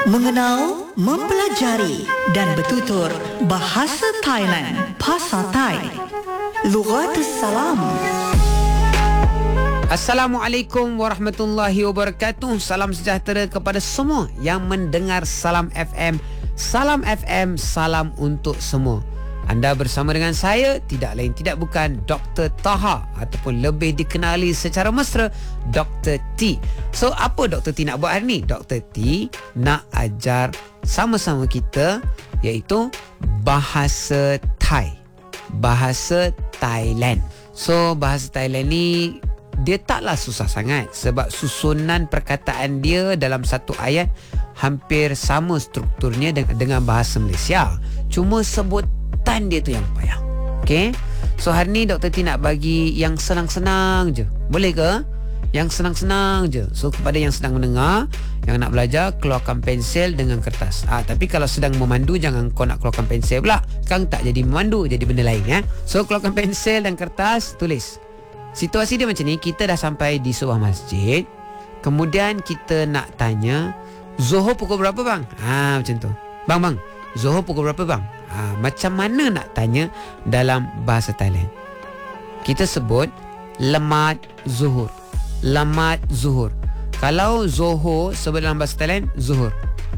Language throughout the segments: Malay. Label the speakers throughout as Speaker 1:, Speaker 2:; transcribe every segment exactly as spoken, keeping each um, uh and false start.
Speaker 1: Mengenal, mempelajari dan bertutur bahasa Thailand, Pasar Thai. Lughatus Salam.
Speaker 2: Assalamualaikum warahmatullahi wabarakatuh. Salam sejahtera kepada semua yang mendengar Salam F M. Salam F M, salam untuk semua. Anda bersama dengan saya, tidak lain tidak bukan Doktor Taha, ataupun lebih dikenali secara mesra Doktor T. So, apa Doktor T nak buat hari ni? Doktor T nak ajar sama-sama kita, iaitu bahasa Thai, bahasa Thailand. So, bahasa Thailand ni dia taklah susah sangat, sebab susunan perkataan dia dalam satu ayat hampir sama strukturnya dengan, dengan bahasa Malaysia. Cuma sebutan dia tu yang payah. Okay? So hari ni Doktor T nak bagi yang senang-senang je. Boleh ke? Yang senang-senang je. So kepada yang sedang mendengar, yang nak belajar, keluarkan pensel dengan kertas. Ah, tapi kalau sedang memandu, jangan kau nak keluarkan pensel pula. Sekarang tak jadi memandu, jadi benda lain ya. So keluarkan pensel dan kertas, tulis. Situasi dia macam ni, kita dah sampai di sebuah masjid. Kemudian kita nak tanya, Zuhur pukul berapa bang? Ha, macam tu. Bang, bang, Zuhur pukul berapa bang? Ha, macam mana nak tanya dalam bahasa Thailand? Kita sebut lemat zuhur. Lemat zuhur. Kalau Zuhur sebut dalam bahasa Thailand, zuhur.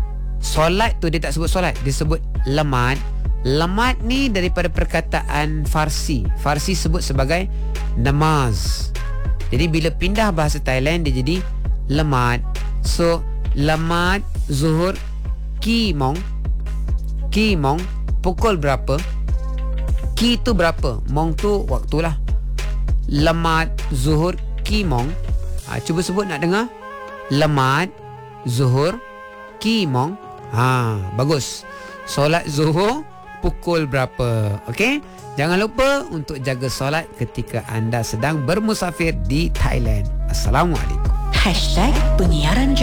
Speaker 2: Solat tu dia tak sebut solat, dia sebut lemat. Lemat ni daripada perkataan Farsi. Farsi sebut sebagai namaz. Jadi bila pindah bahasa Thailand, dia jadi lemat. So lemat zuhur ki mong. Ki mong, pukul berapa? Ki tu berapa? Mong tu waktulah. Lemat zuhur ki mong. Ha, cuba sebut, nak dengar. Lemat zuhur ki mong. Ha, bagus. Solat zuhur pukul berapa? Okey? Jangan lupa untuk jaga solat ketika anda sedang bermusafir di Thailand. Assalamualaikum.
Speaker 1: Hashtag penyiaran